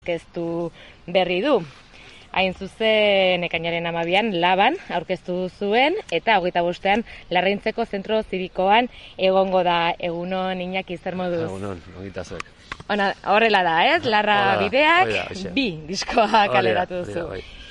aurkeztu berri du. Hain zuzen, ekainaren 12an Laban aurkeztu zuen, eta 25ean Larraintzeko zentro zibikoan egongo da. Egunon, Iñaki, zer moduz? Egunon, ogitazuek. Horrela da, ez? Larra bideak, bi diskoa kaleratu duzu.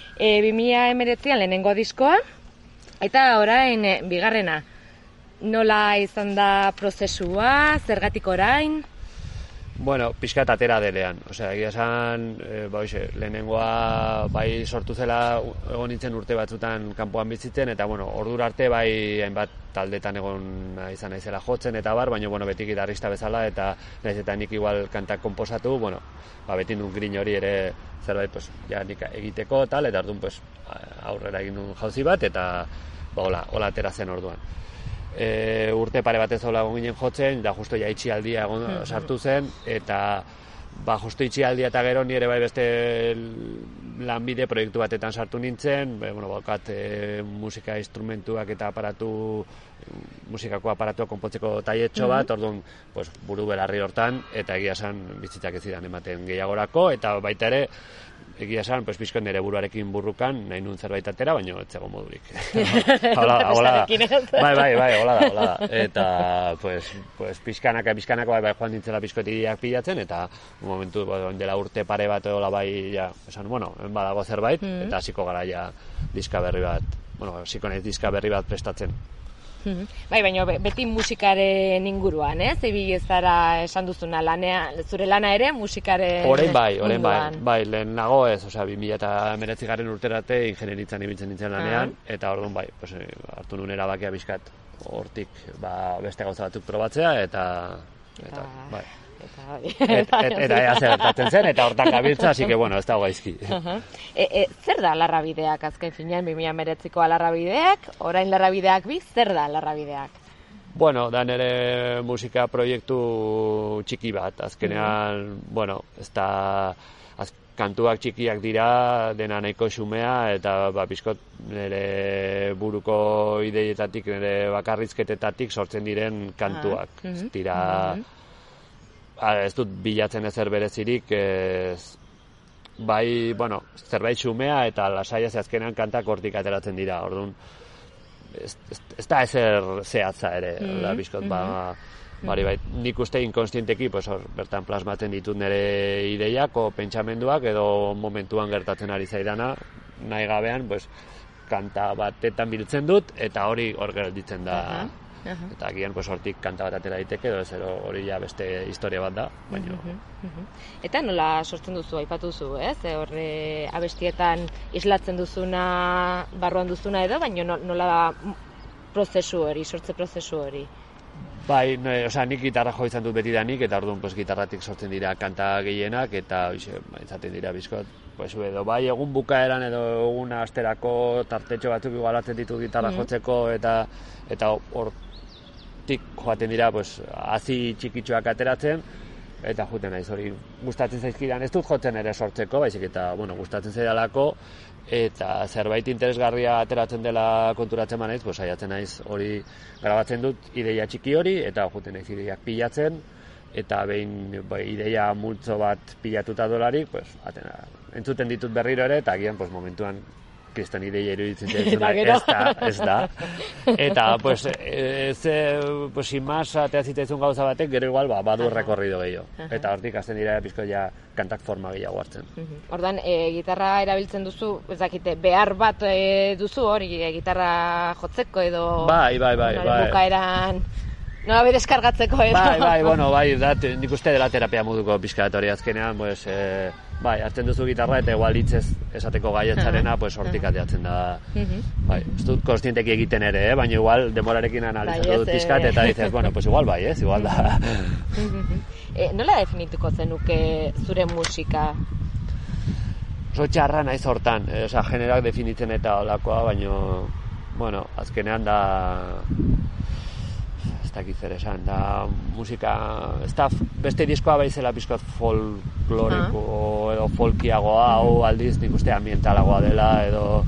2019an lehenengo diskoa, eta orain bigarrena. Nola izan da prozesua, zergatik orain? Bueno, pixkat atera delean. Osea, egia esan, lehenengoa bai sortu zela egon nintzen urte batzutan kanpoan bizitzen, eta ordura arte bai hainbat taldetan egon izan naizela jotzen eta bar, baina beti gitarrista bezala, eta naiz eta nik igual kantak konposatu, beti nun grin hori ere zerbait ja nik egiteko, tal, eta orduan aurrera egin nun jauzi bat, eta hola atera zen orduan. Urte pare batez hola egon ginen jotzen, da justo ja itxialdia sartu zen, eta justo itxialdia eta gero nire bai beste lanbide proiektu batetan sartu nintzen, baukat musika instrumentuak eta musikako aparatua konpontzeko tailetxo bat, orduan buru belarri hortan, eta egia esan bizitzak ez zidan ematen gehiagorako, eta baita ere egia esan, pixko nire buruarekin burrukan, nahi nun zerbait atera, baina ez zegoen modurik. Hola da. Bai, hola da. Eta, pixkanaka joan nintzela pixkotiak pilatzen, eta momentu, dela urte pare bat edola bai, esan, badago zerbait, eta hasiko gara ja diska berri bat prestatzen. Bai, baina beti musikaren inguruan, ez? Ibili ez zara esan duzuna zure lana ere musikaren Orain bai, lehen nago ez, 2019 urterate ingenieritzan ibiltzen nintzen lanean, eta orduan hartu nuen erabakia bizkat hortik beste gauza batzuk probatzea, eta bai. Eta ea zertatzen zen, eta hortan gabiltza, así que ez dago gaizki. Zer da Larrabideak azken finean, 2019ko Larrabideak, orain Larrabideak bi, zer da Larrabideak? Da nire musika proiektu txiki bat, azkenean, ez da, kantuak txikiak dira, dena nahiko xumea, eta bizkot nire buruko ideietatik, nire bakarrizketetatik sortzen diren kantuak. Dira, ez dut bilatzen ezer berezirik, zerbait xumea eta lasaia azkenean kantak hortik ateratzen dira, orduan ez da ezer zehatza ere, bizkot, nik uste inkonstienteki bertan plasmatzen ditut nire ideiak o pentsamenduak edo momentuan gertatzen ari zaidana, nahi gabean kanta batetan biltzen dut eta hori hor gelditzen da. Eta agian hortik kanta bat atera daiteke, edo hori ja beste historia bat da, baina. Eta nola sortzen duzu, aipatu duzu, ez? Horre abestietan islatzen duzuna, barruan duzuna edo, baina nola da prozesu hori, sortze prozesu hori? Bai, nik gitarra jo izan dut betidanik, eta orduan gitarratik sortzen dira kanta gehienak, eta izaten dira bizkot, edo bai egun bukaeran edo egun asterako tartetxo batzuk igualatzen ditu gitarra jotzeko, eta hortik joaten dira hazi txikitxoak ateratzen, eta joten naiz hori gustatzen zaizkidan, ez dut jotzen ere sortzeko, baizik eta gustatzen zaidalako, eta zerbait interesgarria ateratzen dela konturatzen naiz, saiatzen naiz hori grabatzen dut ideia txiki hori, eta joten naiz ideiak pilatzen, eta behin ideia multzo bat pilatuta dolarik, entzuten ditut berriro ere, eta agian momentuan kriston ideia iruditzen zaitzuna, ez da. Eta, sin más, atea zitzaizun gauza batek, gero igual, badu rekorrido gehiago. Eta hortik azten dira, bizko ja, kantak forma gehiago hartzen. Ordan, gitarra erabiltzen duzu, ez dakite, behar bat duzu hori, gitarra jotzeko edo... Bai. Bukaeran... Nola bai deskargatzeko edo... Bai, nik uste dela terapia moduko pixkat hori azkenean, hartzen duzu gitarra eta igual hitzez esateko gaietzarena, hortik ateatzen da. Ez dut konstienteki egiten ere, baina igual demorarekin analizatu dut pixkat, eta dices, igual bai, igual da. Nola definituko zenuke zure musika? Oso txarra naiz hortan, generak definitzen eta olakoa, baina, azkenean da... ez dakit zer esan, da musika, ez da beste diskoa baizela bizkot folkloriko edo folkiagoa, hau aldiz nik uste ambientalagoa dela, edo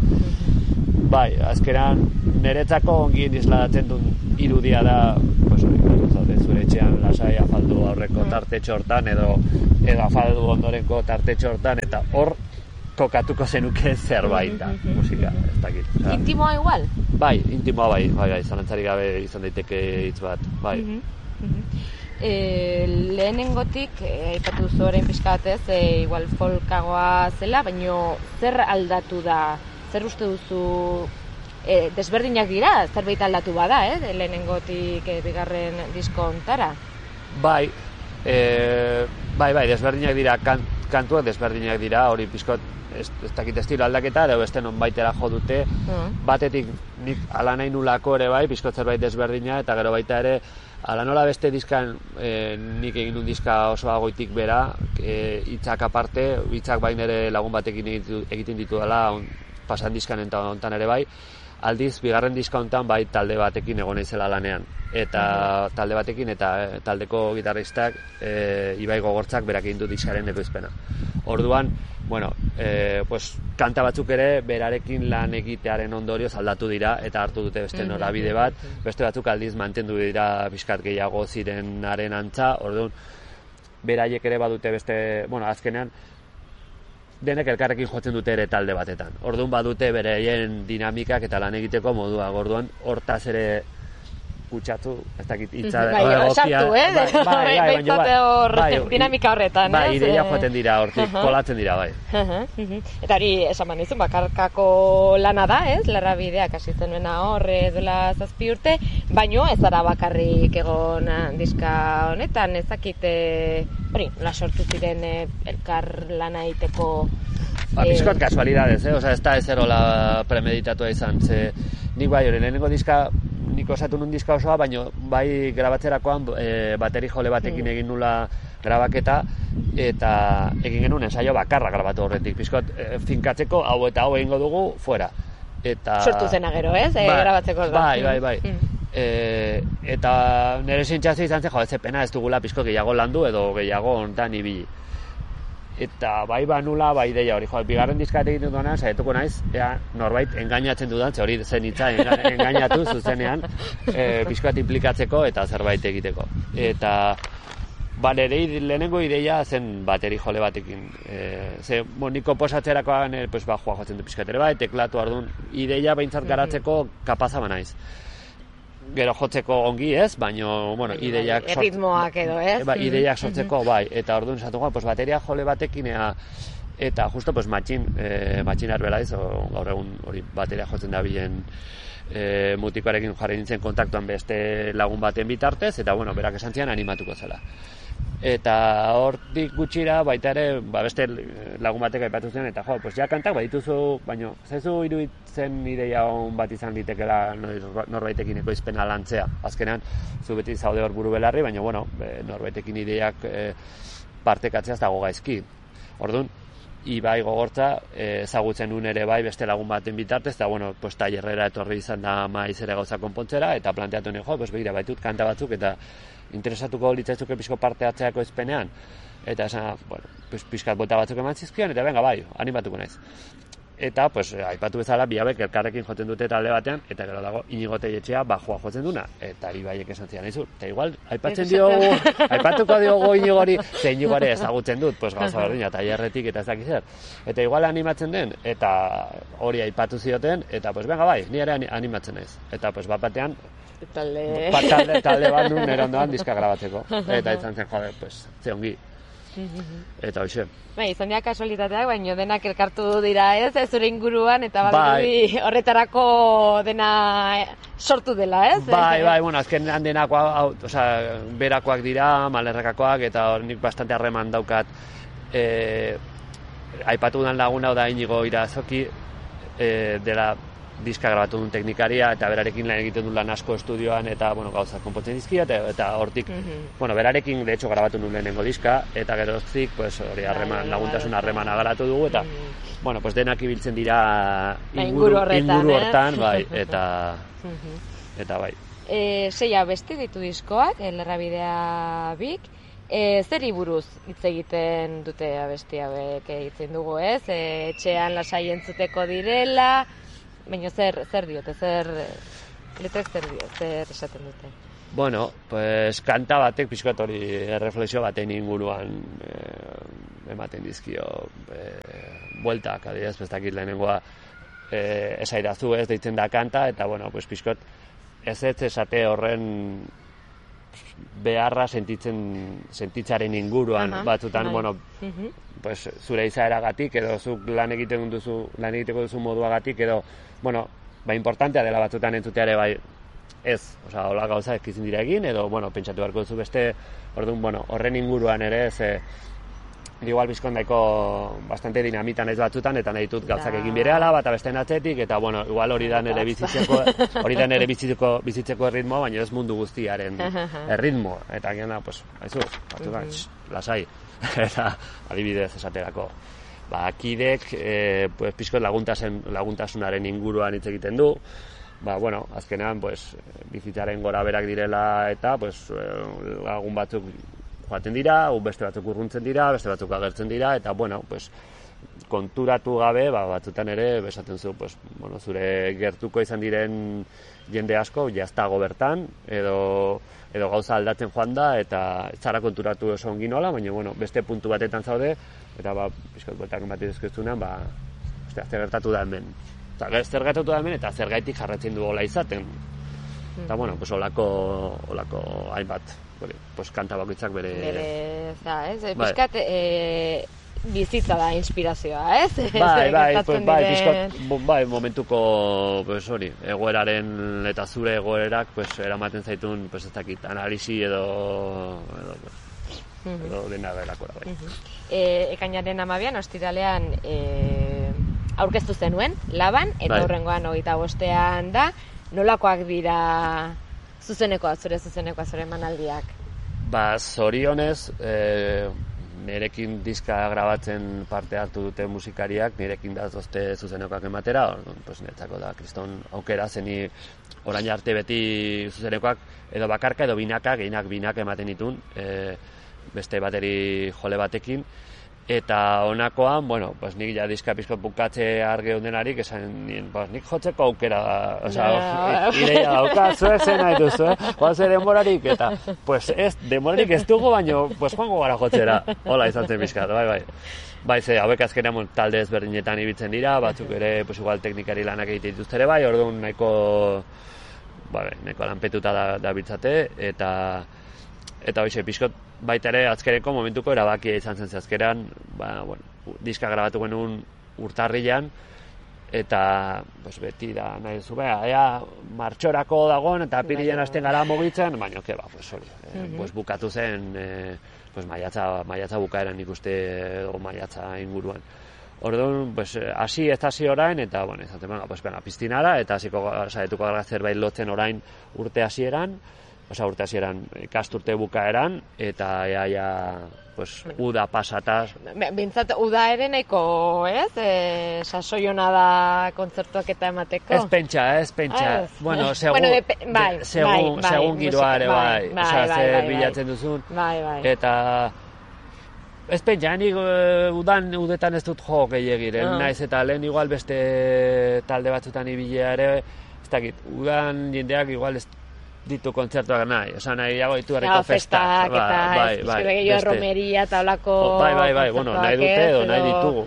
azkeran niretzako ongien isladatzen duen irudia da, zure etxean lasai afaldu aurreko tartetxo hortan edo afaldu ondorenko tartetxo hortan, eta hor kokatuko zenuke zerbait da, musika, ez dakit. Intimoa igual? Bai, intimoa bai, zalantzarik gabe izan daiteke hitz bat, bai. Lehenengotik, aipatu duzu orain pixka batez, igual folkagoa zela, baino zer aldatu da, zer uste duzu desberdinak dira, zerbait aldatu bada, lehenengotik bigarren disko hontara? Bai, desberdinak dira, kantuak desberdinak dira, hori pixkot ez dakit estilo aldaketa, edo beste non baitera jo dute, batetik nik ala nahi nulako ere bai, pixkot zerbait desberdina, eta gero baita ere, ala nola beste dizkan, nik egin duen dizka osoa goitik bera, hitzak aparte, hitzak bain ere lagun batekin egiten ditu dela, pasan dizkan hontan ere bai, aldiz, bigarren diska hontan bai talde batekin egon naizela lanean. Eta talde batekin eta taldeko gitarristak Ibai Gogortzak berak egin du diskaren ekoizpena. Orduan, kanta batzuk ere berarekin lan egitearen ondorioz aldatu dira eta hartu dute beste norabide bat, beste batzuk aldiz mantendu dira pixkat gehiago zirenaren antza, orduan beraiek ere badute beste, azkenean denek elkarrekin jotzen dute ere talde batetan. Orduan badute beraien dinamikak eta lan egiteko modua. Orduan hortaz ere kutsatu, ez dakit hitza sartu, dinamika horretan, bai, ideia joaten dira hortik, kolatzen dira, bai. Eta hori, esan manizun, bakarkako lana da, Larrabideak hasi zenuena hor duela 7 urte, baino ez zara bakarrik egon diska honetan, ez dakit, hori, nola sortu ziren elkar lana egiteko... Pizkot kasualidades, ez da ezerola premeditatua izan, ze nik bai hori lehenengo diska, nik osatu nun diska osoa, baina bai grabatzerakoan bateri jole batekin egin nula grabaketa, eta egin genuen ensaio bakarra grabatu horretik, pizkot finkatzeko hau eta hau egingo dugu, fuera. Sortu zena gero, grabatzeko. Bai. Eta nire sentsazio izan zen, ez pena ez dugula pizkot gehiago landu edo gehiago hontan ibili. Eta bai banula, bai ideia hori, bigarren diskaat egiten duenan, saietuko naiz, norbait engainatzen dudan, hori zen hitza engainatu zuzenean, pixkoat implikatzeko eta zerbait egiteko. Eta nire lehenengo ideia zen bateri jole batekin. Nik komposatzerakoan joa jotzen du pixkat ere bai, teklatu ardun, ideia behintzat garatzeko kapazaba naiz. Gero jotzeko ongi ez, baina, ideiak... Ritmoak edo ez? Ideiak sortzeko, bai, eta orduan esatu bateria jole batekin, eta justo, matxin arbelaiz, gaur egun hori bateria jotzen da bilen mutikoarekin jarri nintzen kontaktuan beste lagun baten bitartez, eta, berak esan zian animatuko zela. Eta hortik gutxira, baita ere, beste lagun batek aipatu zen, eta ja kantak badituzu, baina zaizu iruditzen ideia hon bat izan litekela norbaitekin ekoizpena lantzea. Azkenean, zu beti zaude hor buru belarri, baina norbaitekin ideiak partekatzea ez dago gaizki. Orduan, Ibai Gogortza ezagutzen nuen ere bai beste lagun baten bitartez, eta tailerrera etorri izan da maiz ere gauza konpontzera, eta planteatu nuen, begira, baitut kanta batzuk, eta interesatuko litzaizuke pixko parte atzeako izpenean, eta esan, pixkat bota batzuk eman zizkion, eta venga, bai, animatuko naiz. Eta, aipatu bezala, biabek elkarrekin joten dute talde batean, eta gero dago, Inigo Telletxea bajoa jotzen duna, eta Ibaiek esan zidan izur. Eta igual, aipatuko diogu Inigori, ze Inigore ezagutzen dut, gauza berdina, tailerretik eta ez dakiz zer. Eta igual animatzen den, eta hori aipatu zioten, eta, venga, bai, ni ere animatzen naiz. Eta, bat batean, talde bat nun nire ondoan diska grabatzeko. Eta izan zen, ze ongi. Eta hoxe. Izan dira kasualitateak, baina denak elkartu dira ez zure inguruan, eta badirudi horretarako dena sortu dela, ez? Bai, azkenean denakoa, berakoak dira, malerrekakoak, eta nik bastante harreman daukat aipatu den laguna da Inigo Irazoki dela diska grabatu duen teknikaria, eta berarekin lan egiten duen lan asko estudioan, eta gauza konpontzen dizkia, eta hortik, berarekin de hecho grabatu nuen lehenengo diska, eta geroztik, hori laguntasun harreman agaratu dugu, eta, denak ibiltzen dira inguru hortan, bai, eta bai. 6 abesti ditu diskoak, Larrabidea bik, zeri buruz hitz egiten dute abesti hauek egiten dugu, ez? Etxean lasai entzuteko direla, baina zer diote, letrek zer esaten dute? Bueno, pues kanta batek pixkat hori erreflexio baten inguruan ematen dizkio bueltak, adibidez, ez dakit lehenengoa esaidazu ez deitzen da kanta, eta bueno, pues pixkat ez esate horren beharra sentitzaren inguruan batzutan, bueno, pues zure izaeragatik edo zuk lan egiteko duzu moduagatik edo, bueno, importantea dela batzutan entzuteare bai ez, osea, hola gauza ezkizin dira egin edo, bueno, pentsatu beharko duzu beste, orduan, bueno, horren inguruan ere igual bizkon daiko bastante dinamita naiz batzutan eta nahi dut gauzak egin berehala bata besteen atzetik eta bueno, igual hori da nere bizitzeko erritmoa, baina ez mundu guztiaren erritmoa eta gena pues aizu, batzutan lasai eta adibidez esaterako kidek pues pizkot laguntasunaren inguruan hitz egiten du. Bueno, azkenean pues bizitzaren goraberak direla eta pues lagun batzuk joaten dira, beste batzuk urruntzen dira, beste batzuk agertzen dira, eta, bueno, pues, konturatu gabe, batzutan ere, besaten zu, pues, bueno, zure gertuko izan diren jende asko, jaztago bertan, edo gauza aldatzen joan da, eta ez zara konturatu oso ongi nola, baina, bueno, beste puntu batetan zaude, eta, pixkat bueltak bat idezkeztunean, zer gertatu da hemen. Zer gertatu da hemen, eta zergaitik jarratzen du hola izaten. Eta, bueno, pues, olako hainbat. Pues kanta bakoitzak bere pixkat bizitza da inspirazioa, ez? Bai, momentuko pues hori, egoeraren eta zure egoerak pues eramaten zaitun pues ez dakit analisi edo dena delakora bai. Ekainaren 12 ostiralean aurkeztu zenuen Laban eta hurrengoan 25ean da. Nolakoak dira zure zuzenekoa emanaldiak? Zorionez, nirekin diska grabatzen parte hartu dute musikariak, nirekin dazozte zuzenekoak ematera, pues netzako da, kriston aukera, zeni orain arte beti zuzenekoak edo bakarka edo binaka, gehienak binaka ematen ditun, beste bateri jole batekin, eta honakoan, bueno, pues nik ja diska pizko bukatze argeudenarik esan nien, pues nik jotzeko aukera, ideia dauka, zuek zen nahi duzu, joan denborarik, eta, pues ez, denborarik ez dugu, baino, pues joango gara jotzera, hola izan zen pizkat, bai. Bai, hauek azkenean talde ezberdinetan ibiltzen dira, batzuk ere, pues igual teknikari lanak egite dituzte ere bai, orduan nahiko lanpetuta da biltzate, eta hoxe, pixkot baita ere azkereko momentuko erabakia izan zen azkeran, diska grabatu genuen urtarrilan, eta pues, beti da nahi duzu, ea martxorako dagoen eta apirilean hasten gara mugitzen, baina pues hori, pues bukatu zen pues maiatza bukaeran ikuste edo maiatza inguruan. Orduan, pues hasi orain eta bueno, izaten pues piztinara eta saietuko gara zerbait lotzen orain urte hasieran ikasturte bukaeran, eta pues, uda pasataz. Bintzat, uda ere nahiko, ez? Sasoiona da kontzertuak eta emateko? Ez pentsa. Bueno, segun giroa ere, bai. Zer bilatzen duzun. Eta ez pentsa, nik udetan ez dut jo gehiagiren, naiz eta lehen igual beste talde batzutan ibilea ere, ez dakit, udan jendeak igual ez ditu kontzertuak nahi, oza nahi dago ditu herriko festak, bai, romeria eta olako bai, bueno, nahi dute edo nahi ditugu,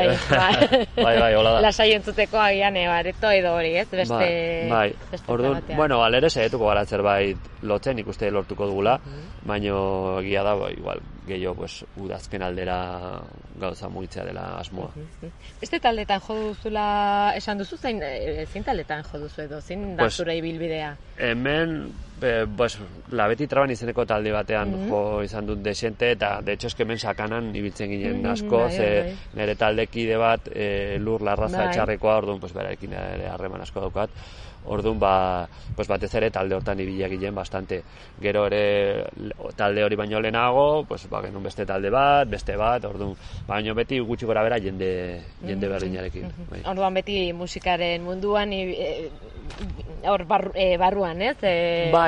bai, hola da. Lasai entzuteko agian areto edo hori, ez? Bai, orduan, bueno, alere saietuko gara zerbait lotzen, ikuste lortuko dugula, baino egia da, igual, gehiago, pues, udazken aldera gauza mugitzea dela asmoa. Beste taldetan jo duzula esan duzu, zein taldetan jo duzu edo, zein da zure ibilbidea? Hemen, pues, Labeti Traban izeneko talde batean jo izan dut desente, eta de hecho hemen sakanan ibiltzen ginen asko, nire taldekide bat Lur Larraza etxarrekoa, orduan, pues, berarekin ere harreman asko daukat. Orduan, pues batez ere talde hortan ibila ginen bastante. Gero ere talde hori baino lehenago, pues genuen beste talde beste bat, orduan, baino beti gutxi gora bera jende berdinarekin. Orduan beti musikaren munduan hor barruan, ez?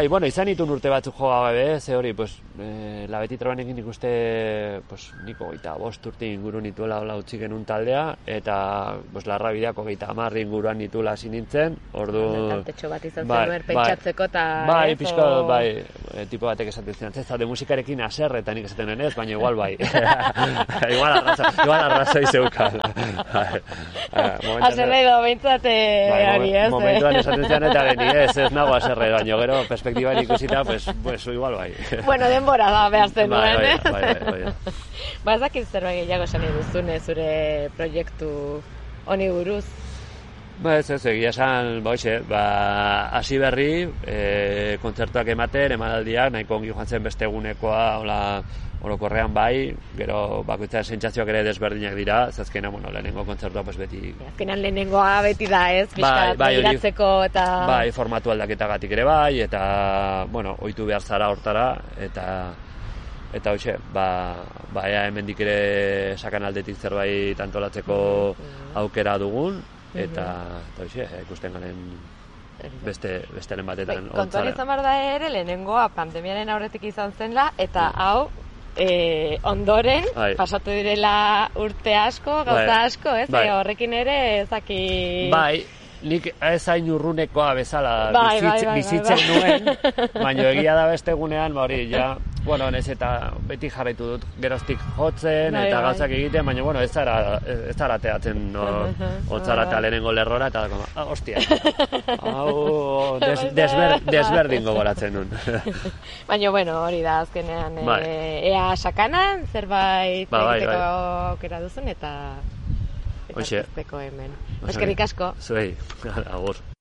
Bai, bueno, izan ditun urte batzuk joga gabe, ze hori, pues, Labeti Trebanekin ikuste, pues, niko 25 urte inguru nituela hola utzi genuen taldea, eta, pues, Larrabideak 30 inguruan nituela hasi nintzen, ordu... Tartetxo bat izan zenuen pentsatzeko eta... Bai, pixka, bai, tipo batek esaten ziren, ez de musikarekin aser, eta nik esaten ez, baina igual bai. igual arrazoi zeukan. Aserre edo, behintzat hori ez. Momentuan esaten ziren eta beni ez nago aserre, baina gero perspektiban ikusita, pues igual bai. Bueno, denbora da behar zen duen, Bai. Ba, ez dakit zerbait gehiago esan duzune zure proiektu honi buruz? Ba, ez, egia esan, hasi berri, kontzertuak emanaldiak, nahiko ongi joan zen beste egunekoa, orokorrean bai, gero bakoitzaren sentsazioak ere desberdinak dira, zazkena, lehenengo kontzertua beti... Azkenan lehenengoa beti da, ez? Piskat, begiratzeko eta... Bai, formatu aldaketagatik ere bai, eta, ohitu behar zara hortara, eta hoxe, ea hemendik ere sakan aldetik zerbait antolatzeko aukera dugun, eta hoxe, ikusten garen besteren batetan. Kontuan izan behar da ere, lehenengoa pandemiaren aurretik izan zenla, eta hau, ondoren, pasatu direla urte asko, gauza asko, ez? Horrekin ere, ezaki... Bai, nik ez hain urrunekoa bezala bizitzen nuen, baina egia da beste egunean, hori, ja, nez eta beti jarraitu dut geroztik jotzen eta gauzak egiten, baina, ez zara teatzen hotzara eta lehenengo lerrora, eta hostia, hau desberdin gogoratzen nun. Baina, hori da, azkenean, ea sakanan, zerbait egiteko aukera duzun, eta... Eta zuzteko hemen. Eskerrik asko. Zuei, agur.